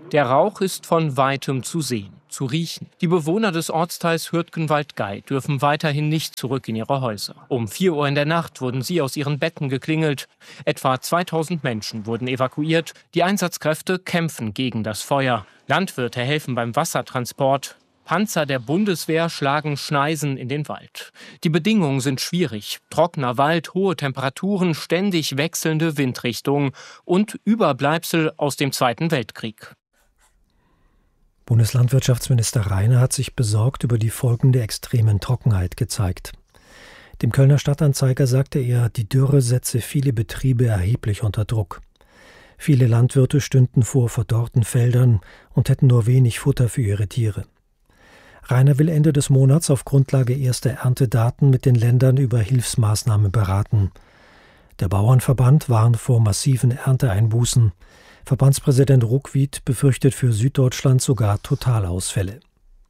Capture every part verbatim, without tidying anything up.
Der Rauch ist von weitem zu sehen, zu riechen. Die Bewohner des Ortsteils Hürtgenwald-Gey dürfen weiterhin nicht zurück in ihre Häuser. Um vier Uhr in der Nacht wurden sie aus ihren Betten geklingelt. Etwa zweitausend Menschen wurden evakuiert. Die Einsatzkräfte kämpfen gegen das Feuer. Landwirte helfen beim Wassertransport. Panzer der Bundeswehr schlagen Schneisen in den Wald. Die Bedingungen sind schwierig. Trockener Wald, hohe Temperaturen, ständig wechselnde Windrichtungen und Überbleibsel aus dem Zweiten Weltkrieg. Bundeslandwirtschaftsminister Rheiner hat sich besorgt über die Folgen der extremen Trockenheit gezeigt. Dem Kölner Stadtanzeiger sagte er, die Dürre setze viele Betriebe erheblich unter Druck. Viele Landwirte stünden vor verdorrten Feldern und hätten nur wenig Futter für ihre Tiere. Rheiner will Ende des Monats auf Grundlage erster Erntedaten mit den Ländern über Hilfsmaßnahmen beraten. Der Bauernverband warnt vor massiven Ernteeinbußen. Verbandspräsident Ruckwied befürchtet für Süddeutschland sogar Totalausfälle.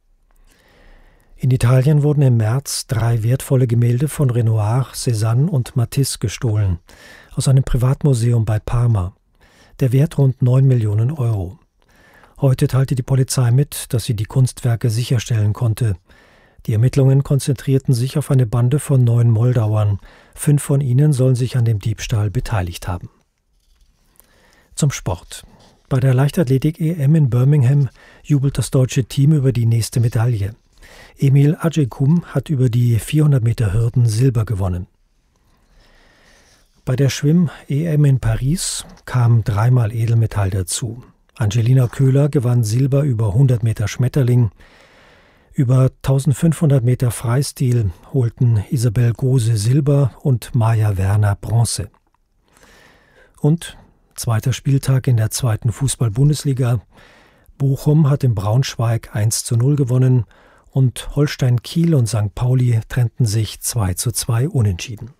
In Italien wurden im März drei wertvolle Gemälde von Renoir, Cézanne und Matisse gestohlen, aus einem Privatmuseum bei Parma. Der Wert rund neun Millionen Euro. Heute teilte die Polizei mit, dass sie die Kunstwerke sicherstellen konnte. Die Ermittlungen konzentrierten sich auf eine Bande von neun Moldauern. Fünf von ihnen sollen sich an dem Diebstahl beteiligt haben. Zum Sport. Bei der Leichtathletik-E M in Birmingham jubelt das deutsche Team über die nächste Medaille. Emil Acekum hat über die vierhundert Meter Hürden Silber gewonnen. Bei der Schwimm-E M in Paris kam dreimal Edelmetall dazu. Angelina Köhler gewann Silber über hundert Meter Schmetterling. Über eintausendfünfhundert Meter Freistil holten Isabel Gose Silber und Maja Werner Bronze. Und zweiter Spieltag in der zweiten Fußball-Bundesliga. Bochum hat in Braunschweig eins zu null gewonnen und Holstein Kiel und Sankt Pauli trennten sich zwei zu zwei unentschieden.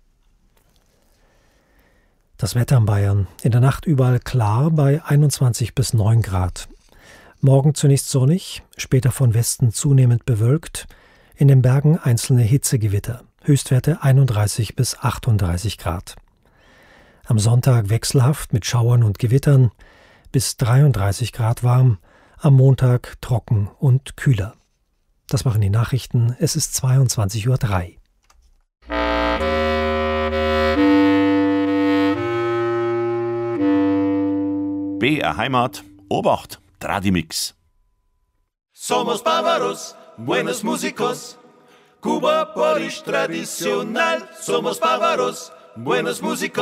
Das Wetter in Bayern. In der Nacht überall klar bei einundzwanzig bis neun Grad. Morgen zunächst sonnig, später von Westen zunehmend bewölkt. In den Bergen einzelne Hitzegewitter. Höchstwerte einunddreißig bis achtunddreißig Grad. Am Sonntag wechselhaft mit Schauern und Gewittern. Bis dreiunddreißig Grad warm. Am Montag trocken und kühler. Das waren die Nachrichten. Es ist zweiundzwanzig Uhr drei. B R Heimat, Obacht, Tradimix. Somos bárbaros, buenos músicos, Cuba por tradicional. Somos bárbaros, buenos músicos.